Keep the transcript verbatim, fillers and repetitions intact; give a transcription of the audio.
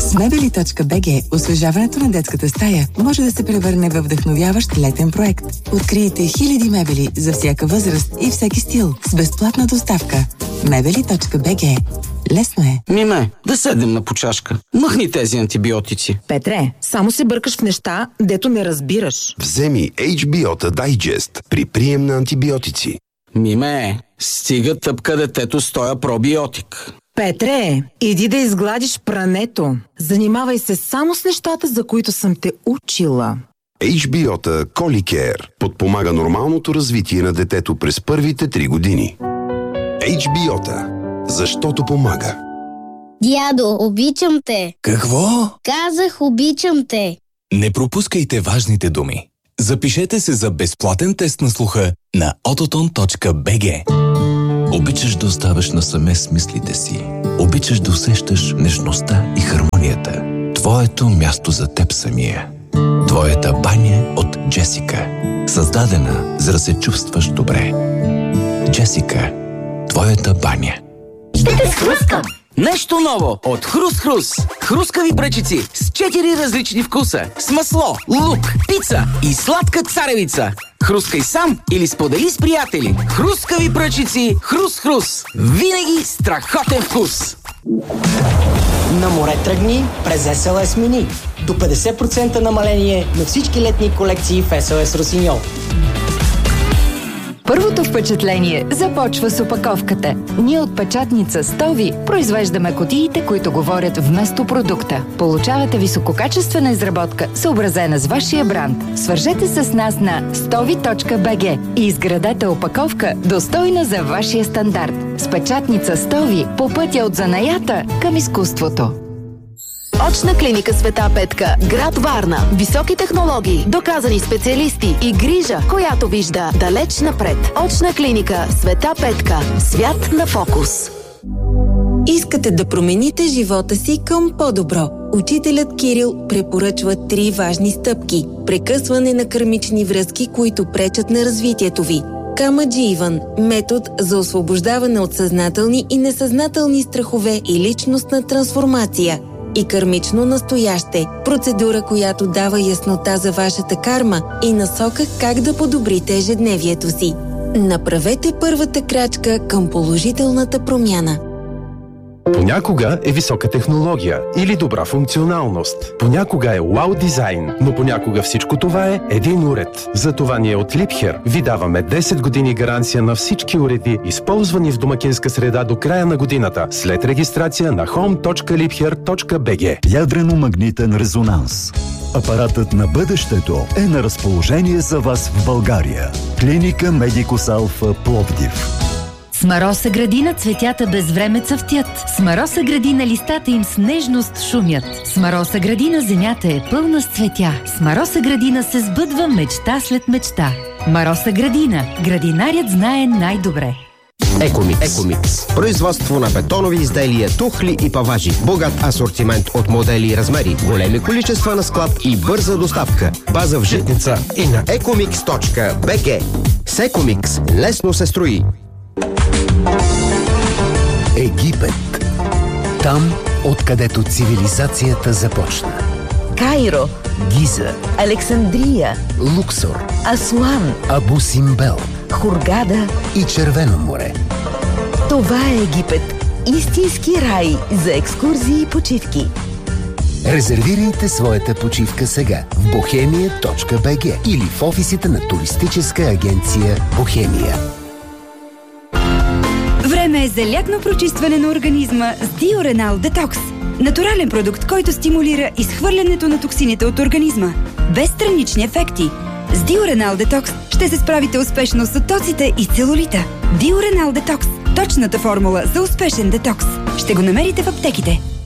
С мебели точка би джи освежаването на детската стая може да се превърне във вдъхновяващ летен проект. Открийте хиляди мебели за всяка възраст и всеки стил с безплатна доставка. мебели точка би джи. Лесно е. Миме, да седнем на почашка. Махни тези антибиотици. Петре, само се бъркаш в неща, дето не разбираш. Вземи Ейч Би О Та Дайджест при прием на антибиотици. Миме, стига тъпка детето с тоя пробиотик. Петре, иди да изгладиш прането. Занимавай се само с нещата, за които съм те учила. Ейч Би О Та Коликер подпомага нормалното развитие на детето през първите три години. Ейч Би О Та. Защото помага. Дядо, обичам те. Какво? Казах, обичам те. Не пропускайте важните думи. Запишете се за безплатен тест на слуха на ототон точка би джи. Обичаш да оставаш насаме с мислите си. Обичаш да усещаш нежността и хармонията. Твоето място за теб самия. Твоята баня от Джесика. Създадена, за да се чувстваш добре. Джесика. Твоята баня. Ще те схрускам! Нещо ново от Хрус-Хрус. Хрускави пръчици с четири различни вкуса. С масло, лук, пица и сладка царевица. Хрускай сам или сподели с приятели. Хрускави пръчици Хрус-Хрус. Винаги страхотен вкус. На море тръгни през Ес Ел Ес Мини. До петдесет процента намаление на всички летни колекции в Ес Ел Ес Росиньол. Първото впечатление започва с опаковката. Ние от печатница Стови произвеждаме кутиите, които говорят вместо продукта. Получавате висококачествена изработка, съобразена с вашия бранд. Свържете се с нас на стови точка би джи и изградете опаковка, достойна за вашия стандарт. С печатница Стови по пътя от занаята към изкуството. Очна клиника Света Петка, град Варна. Високи технологии, доказани специалисти и грижа, която вижда далеч напред. Очна клиника Света Петка. Свят на фокус. Искате да промените живота си към по-добро. Учителят Кирил препоръчва три важни стъпки. Прекъсване на кърмични връзки, които пречат на развитието ви. Камаджииван – метод за освобождаване от съзнателни и несъзнателни страхове и личностна трансформация. И кърмично настояще – процедура, която дава яснота за вашата карма и насока как да подобрите ежедневието си. Направете първата крачка към положителната промяна. Понякога е висока технология или добра функционалност. Понякога е уау дизайн, но понякога всичко това е един уред. Затова ние от Liebherr ви даваме десет години гаранция на всички уреди, използвани в домакинска среда до края на годината, след регистрация на хоум точка liebherr точка би джи. Ядрено-магнитен резонанс. Апаратът на бъдещето е на разположение за вас в България. Клиника Медикус Алфа Пловдив. С Мароса градина цветята без време цъфтят. С Мароса градина листата им с нежност шумят. С Мароса градина земята е пълна с цветя. С Мароса градина се сбъдва мечта след мечта. Мароса градина. Градинарят знае най-добре. Екомикс. Екомикс. Производство на бетонови изделия, тухли и паважи. Богат асортимент от модели и размери. Големи количества на склад и бърза доставка. База в Житница и на екомикс точка би джи. С Екомикс лесно се строи. Египет. Там, откъдето цивилизацията започна. Кайро, Гиза, Александрия, Луксор, Асуан, Абу Симбел, Хургада и Червено море. Това е Египет. Истински рай за екскурзии и почивки. Резервирайте своята почивка сега в бохемия точка би джи или в офисите на туристическа агенция Бохемия. Време е за лятно прочистване на организма с Диоренал Детокс. Натурален продукт, който стимулира изхвърлянето на токсините от организма. Без странични ефекти. С Диоренал Детокс ще се справите успешно с оттоците и целулита. Диоренал Детокс. Точната формула за успешен детокс. Ще го намерите в аптеките.